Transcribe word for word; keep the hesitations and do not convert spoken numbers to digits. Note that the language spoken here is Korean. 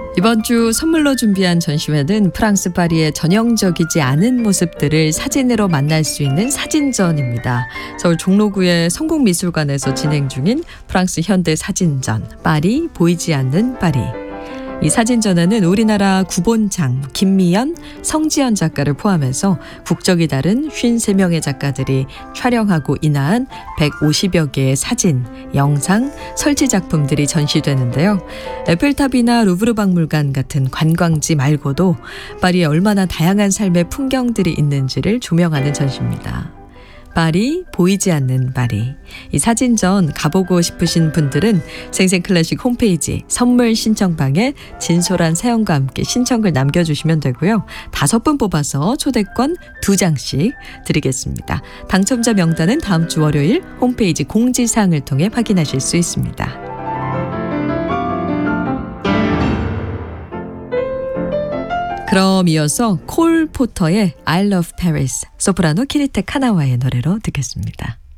이번 주 선물로 준비한 전시회는 프랑스 파리의 전형적이지 않은 모습들을 사진으로 만날 수 있는 사진전입니다. 서울 종로구의 성국미술관에서 진행 중인 프랑스 현대 사진전 파리 보이지 않는 파리. 이 사진전에는 우리나라 구본창, 김미연, 성지연 작가를 포함해서 국적이 다른 오십삼 명의 작가들이 촬영하고 인화한 백오십여 개의 사진, 영상, 설치 작품들이 전시되는데요. 에펠탑이나 루브르 박물관 같은 관광지 말고도 파리에 얼마나 다양한 삶의 풍경들이 있는지를 조명하는 전시입니다. 파리 보이지 않는 파리. 이 사진전 가보고 싶으신 분들은 생생클래식 홈페이지 선물 신청방에 진솔한 사연과 함께 신청글 남겨주시면 되고요. 다섯 분 뽑아서 초대권 두 장씩 드리겠습니다. 당첨자 명단은 다음 주 월요일 홈페이지 공지사항을 통해 확인하실 수 있습니다. 그럼 이어서 콜 포터의 I Love Paris, 소프라노 키리테 카나와의 노래로 듣겠습니다.